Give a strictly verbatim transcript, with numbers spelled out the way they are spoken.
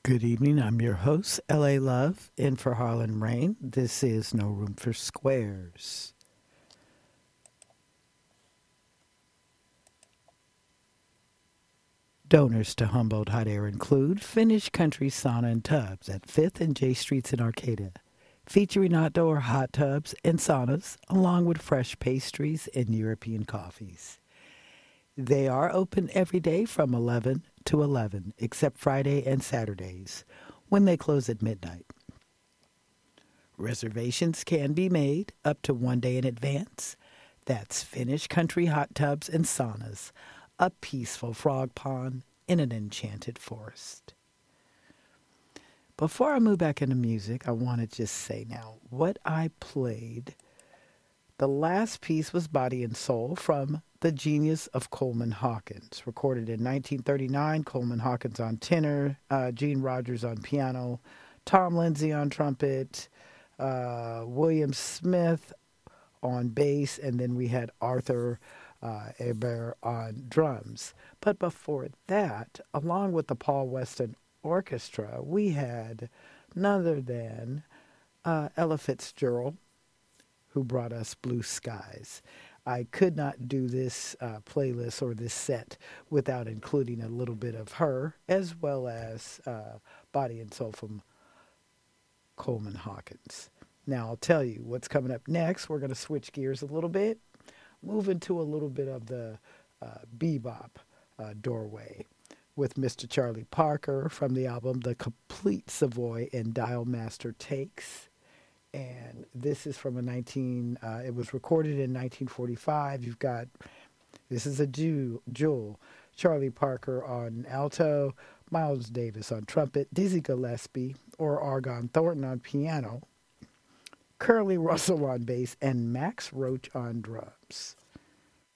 Good evening. I'm your host, L A Love, in for Harlan Rain. This is No Room for Squares. Donors to Humboldt Hot Air include Finnish Country Sauna and Tubs at fifth and J Streets in Arcata, featuring outdoor hot tubs and saunas, along with fresh pastries and European coffees. They are open every day from eleven to eleven, except Friday and Saturdays, when they close at midnight. Reservations can be made up to one day in advance. That's Finnish Country Hot Tubs and Saunas, a peaceful frog pond in an enchanted forest. Before I move back into music, I want to just say now what I played. The last piece was Body and Soul from The Genius of Coleman Hawkins, recorded in nineteen thirty-nine. Coleman Hawkins on tenor, uh, Gene Rogers on piano, Tom Lindsay on trumpet, uh, William Smith on bass, and then we had Arthur uh, Hebert on drums. But before that, along with the Paul Weston Orchestra, we had none other than uh, Ella Fitzgerald, who brought us Blue Skies. I could not do this uh, playlist or this set without including a little bit of her, as well as uh, Body and Soul from Coleman Hawkins. Now, I'll tell you what's coming up next. We're going to switch gears a little bit, move into a little bit of the uh, bebop uh, doorway with Mister Charlie Parker from the album The Complete Savoy and Dial Master Takes. And this is from a nineteen. Uh, it was recorded in nineteen forty-five. You've got this is a Jew, Jewel, Charlie Parker on alto, Miles Davis on trumpet, Dizzy Gillespie or Argon Thornton on piano, Curly Russell on bass, and Max Roach on drums.